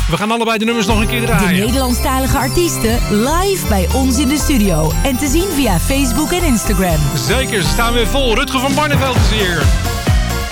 We gaan allebei de nummers nog een keer draaien. De Nederlandstalige artiesten live bij ons in de studio. En te zien via Facebook en Instagram. Zeker, ze staan weer vol. Rutger van Barneveld is hier.